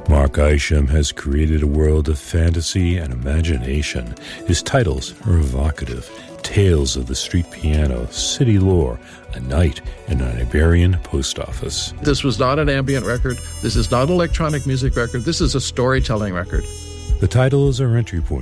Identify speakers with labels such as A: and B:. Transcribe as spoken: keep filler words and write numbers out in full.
A: Mark Isham has created a world of fantasy and imagination. His titles are evocative. Tales of the Street Piano, City Lore, A Night in an Iberian Post Office.
B: This was not an ambient record. This is not an electronic music record. This is a storytelling record.
A: The title is our entry point